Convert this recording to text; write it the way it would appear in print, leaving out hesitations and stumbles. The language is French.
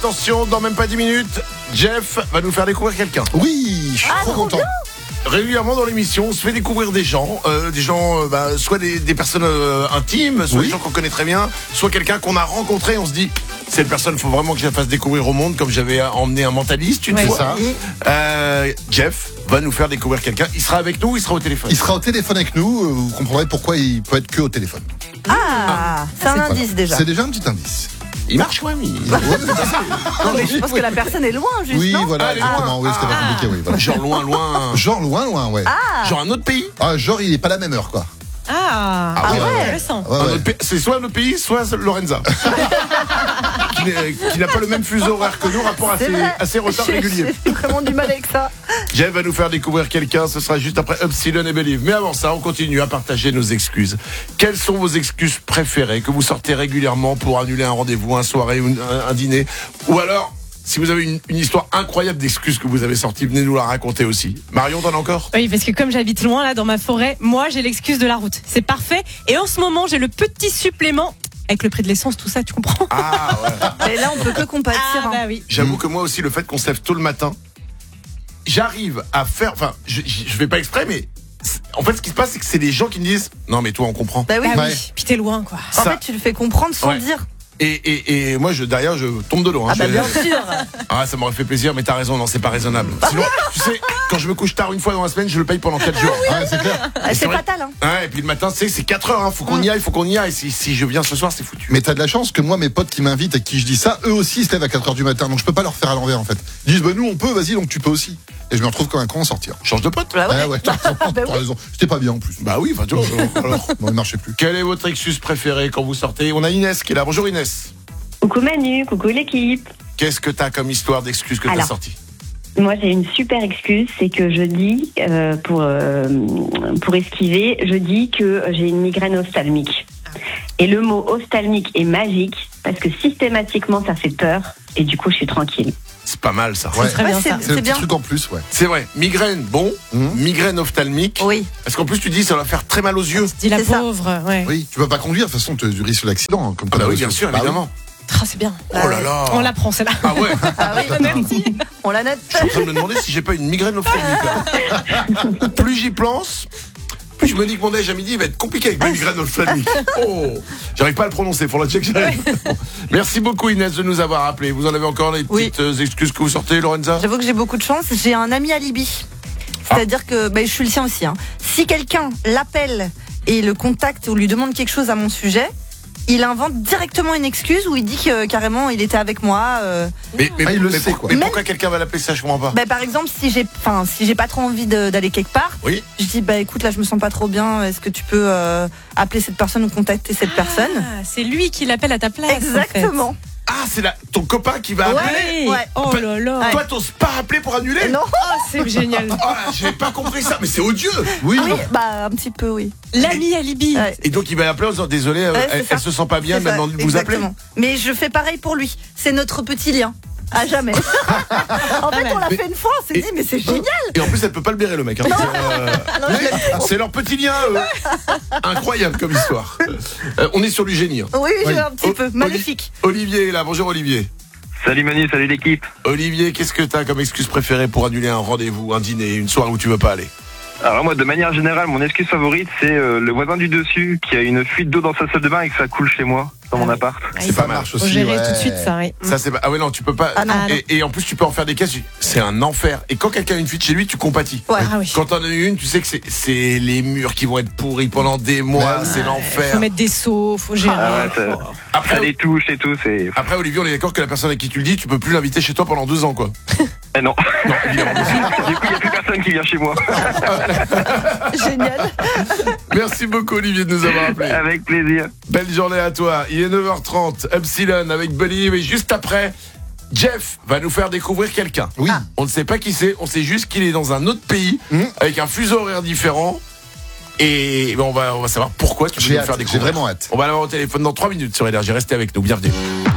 Attention, dans même pas 10 minutes, Jeff va nous faire découvrir quelqu'un. Oui, je suis trop content. Régulièrement dans l'émission, on se fait découvrir des gens, soit des personnes intimes, soit des gens qu'on connaît très bien, soit quelqu'un qu'on a rencontré, on se dit, cette personne, faut vraiment que je la fasse découvrir au monde, comme j'avais emmené un mentaliste une fois. Jeff va nous faire découvrir quelqu'un. Il sera avec nous ou il sera au téléphone? Il sera au téléphone avec nous, vous comprendrez pourquoi il peut être que au téléphone. C'est un indice déjà. C'est déjà un petit indice. Il marche quand même. Non, mais je pense que la personne est loin, juste, Oui, non? voilà, exactement. Oui, c'était pas compliqué, oui. Voilà. Genre loin. Genre loin, ouais. Genre un autre pays. Ah, genre il est pas la même heure, quoi. Ouais. Ouais. C'est soit un autre pays, soit Lorenza. qui n'a pas le même fuseau horaire que nous, rapport à ses retards réguliers. J'ai vraiment du mal avec ça. Jeff va nous faire découvrir quelqu'un, ce sera juste après Upsilon et Believe. Mais avant ça, on continue à partager nos excuses. Quelles sont vos excuses préférées que vous sortez régulièrement pour annuler un rendez-vous, une soirée ou un dîner? Ou alors, si vous avez une histoire incroyable d'excuses que vous avez sorties, venez nous la raconter aussi. Marion, t'en as encore? Oui, parce que comme j'habite loin, là, dans ma forêt, moi, j'ai l'excuse de la route. C'est parfait. Et en ce moment, j'ai le petit supplément avec le prix de l'essence, tout ça, tu comprends? Ah ouais. Et là, on peut que compatir. bah oui. J'avoue que moi aussi, le fait qu'on se lève tôt le matin, j'arrive à faire... Enfin, je fais pas exprès, mais... En fait, ce qui se passe, c'est que c'est des gens qui me disent « Non, mais toi, on comprend. » Bah oui. Ah Ouais. oui. Puis t'es loin, quoi. En fait, tu le fais comprendre sans Ouais. le dire. Et moi, derrière, je tombe de l'eau. Ah bah bien sûr. Ah, ça m'aurait fait plaisir, mais t'as raison, non, c'est pas raisonnable. Sinon, tu sais, quand je me couche tard une fois dans la semaine, je le paye pendant 4 jours. Ouais, c'est clair. C'est vrai. fatal, hein. Ouais, et puis le matin, tu sais, c'est 4 heures, faut qu'on y aille, Si je viens ce soir, c'est foutu. Mais t'as de la chance que moi, mes potes qui m'invitent et qui je dis ça, eux aussi ils se lèvent à 4h du matin, donc je peux pas leur faire à l'envers en fait. Ils disent, bah nous on peut, vas-y, donc tu peux aussi. Et je me retrouve comme un con en sortir. Change de pote. Bah ouais. Ouais, t'as raison. C'était pas bien en plus. Bah oui, enfin, tu vois. Alors, Non, il marchait plus. quelle est votre excuse préférée quand vous sortez? On a Inès qui est là. Bonjour Inès. Coucou Manu, coucou l'équipe. Qu'est-ce que t'as comme histoire d'excuse que t'as Alors. sortie? Moi j'ai une super excuse, c'est que je dis, pour esquiver, je dis que j'ai une migraine ophtalmique. Et le mot ophtalmique est magique parce que systématiquement ça fait peur et du coup je suis tranquille. C'est pas mal ça. Ouais. Très bien, ça. C'est le petit bien. truc en plus, ouais. C'est vrai. Migraine, bon. Migraine ophtalmique. Oui. Parce qu'en plus, tu dis, ça va faire très mal aux yeux. Dis la C'est ça. pauvre, ouais. Oui, tu peux pas conduire, de toute façon, tu risques l'accident. Hein, comme Ah t'as bah oui, raison. bien sûr, Bah oui. évidemment. Ah, c'est bien. Oh là là. On l'apprend, celle-là. Ah ouais. Ah oui, Merci. on la note. Je suis en train de me demander si j'ai pas une migraine ophtalmique. Là. Plus j'y pense, plus je me dis que mon déj à midi va être compliqué avec mes migraines ophtalmiques. Oh, j'arrive pas à le prononcer, faut la check. Bon. Merci beaucoup Inès de nous avoir appelé. Vous en avez encore des Oui. petites excuses que vous sortez, Lorenza? J'avoue que j'ai beaucoup de chance. J'ai un ami alibi. C'est-à-dire que je suis le sien aussi. Hein. Si quelqu'un l'appelle et le contacte ou lui demande quelque chose à mon sujet, il invente directement une excuse où il dit que carrément il était avec moi. Mais il le sait, quoi. Mais Même- pourquoi quelqu'un va l'appeler ça? Je comprends pas. Par exemple, si j'ai pas trop envie d'aller quelque part, Oui. je dis écoute, là je me sens pas trop bien. Est-ce que tu peux appeler cette personne ou contacter cette personne? Ah, c'est lui qui l'appelle à ta place. Exactement. Ah, c'est ton copain qui va appeler. Ouais. Ouais. Oh là là. Toi, t'oses pas appeler pour annuler? Non. Oh, c'est génial. Ah, j'avais pas compris ça, mais c'est odieux. Oui, Oui, un petit peu, oui. L'ami alibi. Ouais. Et donc il va appeler en disant désolé, Ouais, c'est elle ça. se sent pas bien C'est ça, maintenant de vous appeler. exactement. Mais je fais pareil pour lui. C'est notre petit lien. À jamais. En fait, on l'a fait une fois, on s'est dit, mais c'est génial. Et en plus, elle peut pas le bérer, le mec. Hein. C'est leur petit lien, eux. Incroyable comme histoire. On est sur du génie. Hein. Oui, Oui. un petit peu. Magnifique. Olivier est là. Bonjour, Olivier. Salut Manu, salut l'équipe. Olivier, qu'est-ce que t'as comme excuse préférée pour annuler un rendez-vous, un dîner, une soirée où tu veux pas aller? Alors moi, de manière générale, mon excuse favorite, c'est le voisin du dessus qui a une fuite d'eau dans sa salle de bain et que ça coule chez moi, dans mon appart. C'est pas mal. marche Faut aussi. gérer ouais. tout de suite ça, oui. Ça, c'est pas... Ah ouais, non, tu peux pas. Ah non. Et en plus, tu peux en faire des caisses. C'est un enfer. Et quand quelqu'un a une fuite chez lui, tu compatis. Ouais. Ah oui. Quand t'en as une, tu sais que c'est les murs qui vont être pourris pendant des mois. C'est Faut l'enfer. mettre des seaux, faut gérer. Ah ouais, ça Après, les touche et tout, c'est... Après, Olivier, on est d'accord que la personne à qui tu le dis, tu peux plus l'inviter chez toi pendant 2 ans, quoi. Eh non. Non, évidemment. Du coup, il n'y a plus personne qui vient chez moi. Génial. Merci beaucoup, Olivier, de nous avoir appelé. Avec plaisir. Belle journée à toi. Il est 9h30. Upsilon avec Believe. Et juste après, Jeff va nous faire découvrir quelqu'un. Oui. On ne sait pas qui c'est. On sait juste qu'il est dans un autre pays avec un fuseau horaire différent. Et on va savoir pourquoi tu veux J'ai nous faire hâte, j'ai découvrir. vraiment hâte. On va l'avoir au téléphone dans 3 minutes sur Énergie. Restez avec nous. Bienvenue.